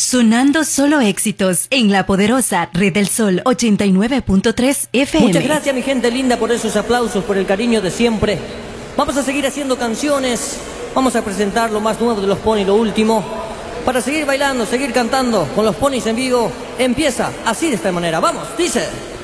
Sonando solo éxitos en la poderosa Red del Sol 89.3 FM. Muchas gracias, mi gente linda, por esos aplausos, por el cariño de siempre. Vamos a seguir haciendo canciones. Vamos a presentar lo más nuevo de los Ponis, lo último. Para seguir bailando, seguir cantando con los Ponis en vivo. Empieza así, de esta manera. Vamos, dice...